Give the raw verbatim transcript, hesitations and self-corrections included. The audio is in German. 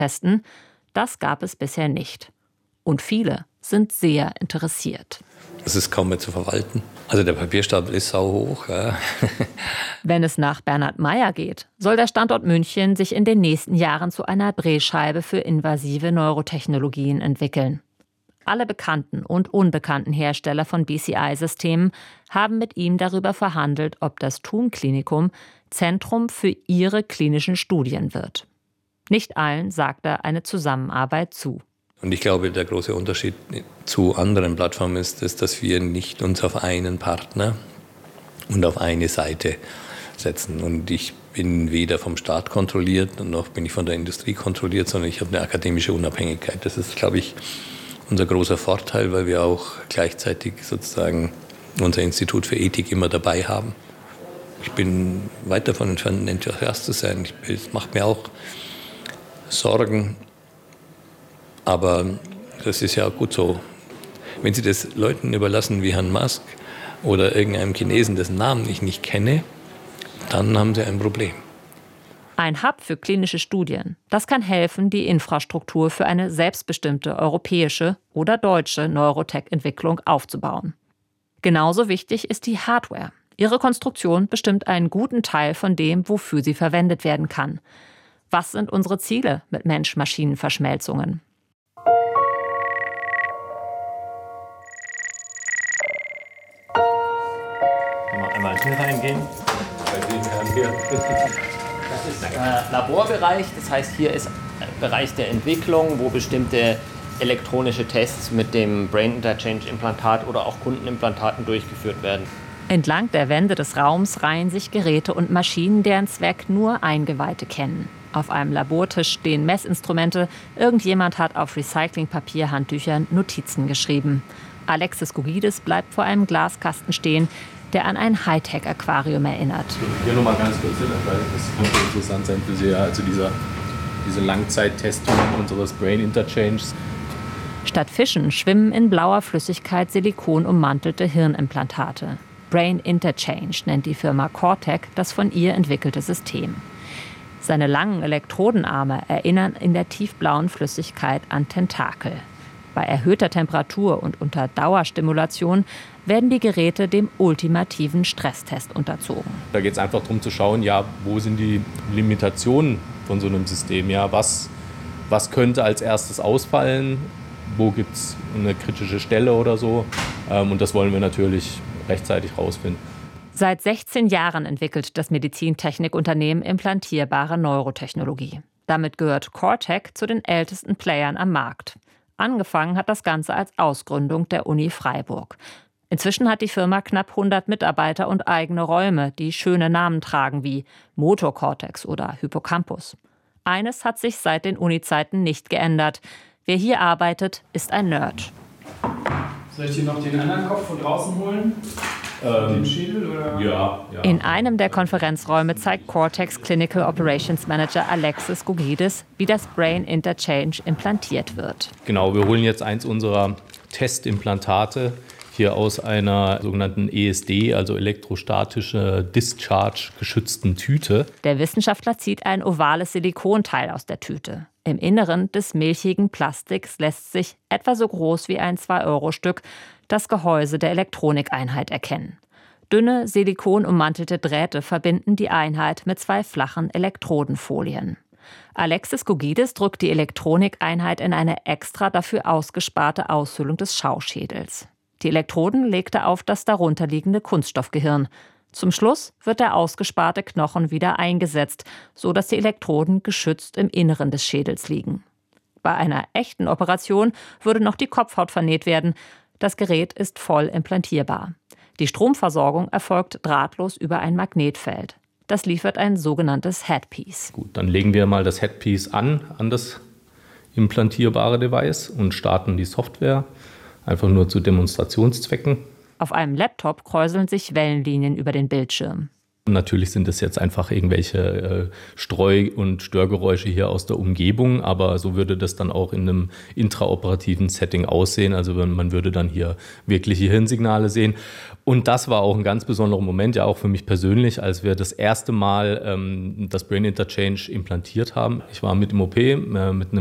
testen, das gab es bisher nicht. Und viele sind sehr interessiert. Das ist kaum mehr zu verwalten. Also der Papierstapel ist sauhoch. Ja. Wenn es nach Bernhard Meyer geht, soll der Standort München sich in den nächsten Jahren zu einer Drehscheibe für invasive Neurotechnologien entwickeln. Alle bekannten und unbekannten Hersteller von B C I-Systemen haben mit ihm darüber verhandelt, ob das Thun-Klinikum Zentrum für ihre klinischen Studien wird. Nicht allen sagt er eine Zusammenarbeit zu. Und ich glaube, der große Unterschied zu anderen Plattformen ist, ist, dass wir nicht uns auf einen Partner und auf eine Seite setzen. Und ich bin weder vom Staat kontrolliert, noch bin ich von der Industrie kontrolliert, sondern ich habe eine akademische Unabhängigkeit. Das ist, glaube ich, unser großer Vorteil, weil wir auch gleichzeitig sozusagen unser Institut für Ethik immer dabei haben. Ich bin weit davon entfernt, ein Enthusiast zu sein. Es macht mir auch Sorgen, aber das ist ja auch gut so. Wenn Sie das Leuten überlassen wie Herrn Musk oder irgendeinem Chinesen, dessen Namen ich nicht kenne, dann haben Sie ein Problem. Ein Hub für klinische Studien, das kann helfen, die Infrastruktur für eine selbstbestimmte europäische oder deutsche Neurotech-Entwicklung aufzubauen. Genauso wichtig ist die Hardware. Ihre Konstruktion bestimmt einen guten Teil von dem, wofür sie verwendet werden kann. Was sind unsere Ziele mit Mensch-Maschinen-Verschmelzungen? Einmal hier reingehen. Bei dem Herrn hier. Das ist äh, Laborbereich, das heißt, hier ist Bereich der Entwicklung, wo bestimmte elektronische Tests mit dem Brain Interchange Implantat oder auch Kundenimplantaten durchgeführt werden. Entlang der Wände des Raums reihen sich Geräte und Maschinen, deren Zweck nur Eingeweihte kennen. Auf einem Labortisch stehen Messinstrumente. Irgendjemand hat auf Recyclingpapierhandtüchern Notizen geschrieben. Alexis Gogidis bleibt vor einem Glaskasten stehen, der an ein Hightech-Aquarium erinnert. Hier nochmal ganz kurz hin, weil das könnte interessant sein für Sie. Also dieser, diese Langzeittestung unseres Brain Interchanges. Statt Fischen schwimmen in blauer Flüssigkeit silikonummantelte Hirnimplantate. Brain Interchange nennt die Firma Cortec das von ihr entwickelte System. Seine langen Elektrodenarme erinnern in der tiefblauen Flüssigkeit an Tentakel. Bei erhöhter Temperatur und unter Dauerstimulation werden die Geräte dem ultimativen Stresstest unterzogen. Da geht es einfach darum zu schauen, ja, wo sind die Limitationen von so einem System? Ja, was, was könnte als erstes ausfallen? Wo gibt es eine kritische Stelle oder so? Ähm, und das wollen wir natürlich rechtzeitig rausfinden. Seit sechzehn Jahren entwickelt das Medizintechnikunternehmen implantierbare Neurotechnologie. Damit gehört Cortec zu den ältesten Playern am Markt. Angefangen hat das Ganze als Ausgründung der Uni Freiburg. Inzwischen hat die Firma knapp hundert Mitarbeiter und eigene Räume, die schöne Namen tragen wie Motorcortex oder Hippocampus. Eines hat sich seit den Uni-Zeiten nicht geändert. Wer hier arbeitet, ist ein Nerd. Soll ich dir noch den anderen Kopf von draußen holen? Ähm, den Schädel? Oder? Ja, ja. In einem der Konferenzräume zeigt Cortex Clinical Operations Manager Alexis Gogidis, wie das Brain Interchange implantiert wird. Genau, wir holen jetzt eins unserer Testimplantate hier aus einer sogenannten E S D, also elektrostatische Discharge geschützten Tüte. Der Wissenschaftler zieht ein ovales Silikonteil aus der Tüte. Im Inneren des milchigen Plastiks lässt sich, etwa so groß wie ein zwei Euro Stück, das Gehäuse der Elektronikeinheit erkennen. Dünne, silikonummantelte Drähte verbinden die Einheit mit zwei flachen Elektrodenfolien. Alexis Gogidis drückt die Elektronikeinheit in eine extra dafür ausgesparte Aushöhlung des Schauschädels. Die Elektroden legt er auf das darunterliegende Kunststoffgehirn. Zum Schluss wird der ausgesparte Knochen wieder eingesetzt, so dass die Elektroden geschützt im Inneren des Schädels liegen. Bei einer echten Operation würde noch die Kopfhaut vernäht werden. Das Gerät ist voll implantierbar. Die Stromversorgung erfolgt drahtlos über ein Magnetfeld. Das liefert ein sogenanntes Headpiece. Gut, dann legen wir mal das Headpiece an, an das implantierbare Device und starten die Software. Einfach nur zu Demonstrationszwecken. Auf einem Laptop kräuseln sich Wellenlinien über den Bildschirm. Natürlich sind es jetzt einfach irgendwelche äh, Streu- und Störgeräusche hier aus der Umgebung, aber so würde das dann auch in einem intraoperativen Setting aussehen. Also man würde dann hier wirkliche Hirnsignale sehen. Und das war auch ein ganz besonderer Moment, ja auch für mich persönlich, als wir das erste Mal ähm, das Brain Interchange implantiert haben. Ich war mit im O P, äh, mit einem